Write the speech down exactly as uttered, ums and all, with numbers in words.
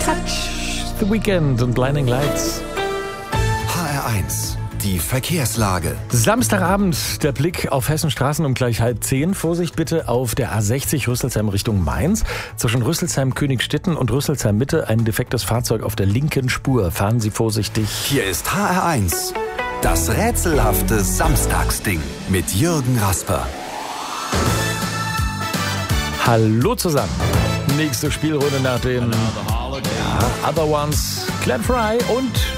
Touch, The Weekend und Blinding Lights. H R eins, die Verkehrslage. Samstagabend der Blick auf Hessen Straßen um gleich halb zehn. Vorsicht bitte auf der A sechzig Rüsselsheim Richtung Mainz. Zwischen Rüsselsheim-Königstetten und Rüsselsheim-Mitte ein defektes Fahrzeug auf der linken Spur. Fahren Sie vorsichtig. Hier ist H R eins, das rätselhafte Samstagsding mit Jürgen Rasper. Hallo zusammen. Nächste Spielrunde nach dem ja, Other Ones, Glenn Fry und